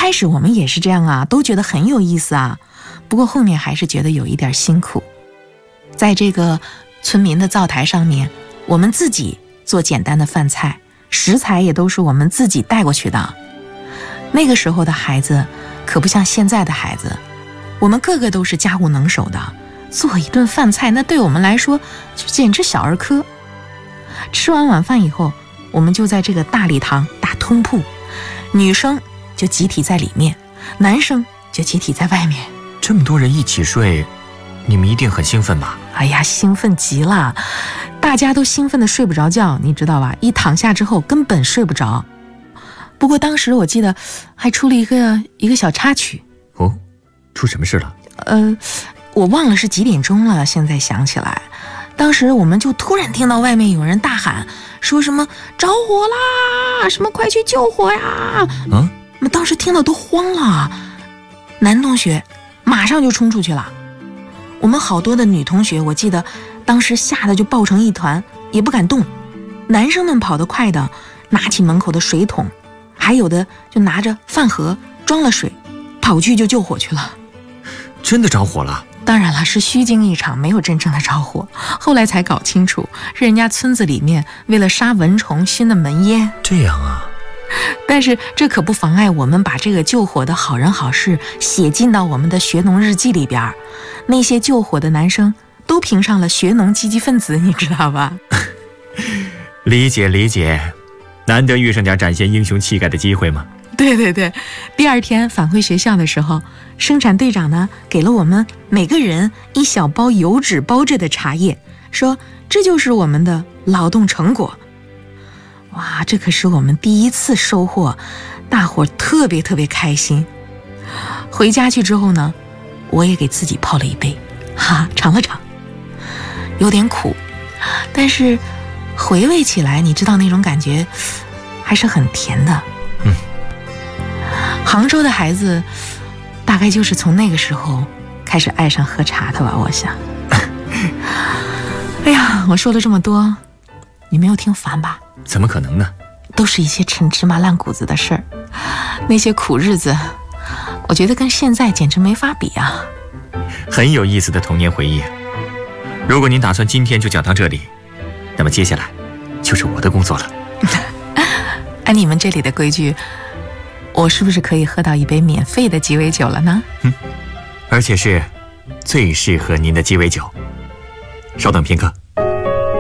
开始我们也是这样啊，都觉得很有意思啊，不过后面还是觉得有一点辛苦。在这个村民的灶台上面，我们自己做简单的饭菜，食材也都是我们自己带过去的。那个时候的孩子可不像现在的孩子，我们个个都是家务能手的，做一顿饭菜那对我们来说就简直小儿科。吃完晚饭以后，我们就在这个大礼堂打通铺，女生就集体在里面，男生就集体在外面。 这么多人一起睡，你们一定很兴奋吧？ 哎呀，兴奋极了，大家都兴奋得睡不着觉，你知道吧？一躺下之后根本睡不着。不过当时我记得还出了一个小插曲。 哦，出什么事了？ 我忘了是几点钟了，现在想起来，当时我们就突然听到外面有人大喊，说什么着火啦，什么快去救火呀！我们当时听到都慌了，男同学马上就冲出去了。我们好多的女同学，我记得当时吓得就抱成一团，也不敢动。男生们跑得快的，拿起门口的水桶，还有的就拿着饭盒装了水，跑去就救火去了。 真的着火了？ 当然了，是虚惊一场，没有真正的着火。后来才搞清楚，是人家村子里面为了杀蚊虫熏的门烟。 这样啊。 但是这可不妨碍我们把这个救火的好人好事写进到我们的学农日记里边。那些救火的男生都评上了学农积极分子，你知道吧？ 理解理解，难得遇上点展现英雄气概的机会嘛。 对对对，第二天返回学校的时候，生产队长呢给了我们每个人一小包油纸包着的茶叶，说这就是我们的劳动成果。哇，这可是我们第一次收获，大伙特别特别开心。回家去之后呢，我也给自己泡了一杯，尝了尝，有点苦，但是回味起来，你知道那种感觉还是很甜的。杭州的孩子大概就是从那个时候开始爱上喝茶的吧，我想。哎呀，我说了这么多，你没有听烦吧？ 怎么可能呢？ 都是一些陈芝麻烂谷子的事儿，那些苦日子，我觉得跟现在简直没法比啊。 很有意思的童年回忆。如果您打算今天就讲到这里，那么接下来就是我的工作了。 按你们这里的规矩，我是不是可以喝到一杯免费的鸡尾酒了呢？ 而且是最适合您的鸡尾酒。稍等片刻。